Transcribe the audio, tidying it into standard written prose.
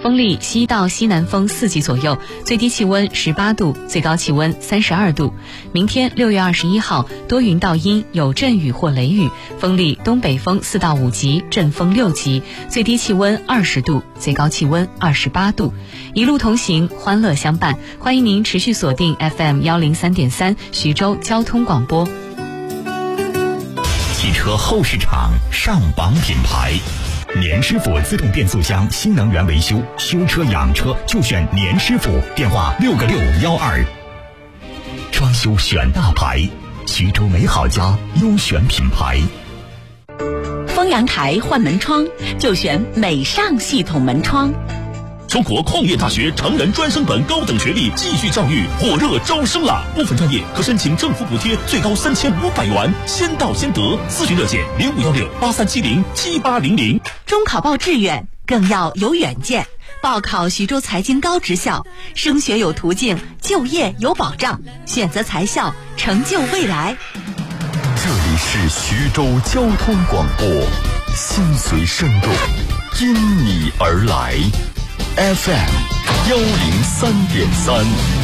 风力西到西南风4级左右，最低气温18度，最高气温32度。明天6月21号，多云到阴，有阵雨或雷雨，风力东北风4到5级，阵风6级，最低气温20度，最高气温28度。一路同行，欢乐相伴，欢迎您持续锁定 FM103.3徐州交通广播。 汽车后市场上榜品牌，年师傅自动变速箱新能源维修，修车养车就选年师傅，电话6个612。装修选大牌，徐州美好家优选品牌。 丰阳台换门窗就选美尚系统门窗。 中国矿业大学成人专升本高等学历继续教育火热招生了，部分专业可申请政府补贴，最高3500元，先到先得。咨询热线051683707800。 中考报志愿更要有远见，报考徐州财经高职校，升学有途径，就业有保障，选择财校，成就未来。 这里是徐州交通广播，心随声动，因你而来。FM103.3。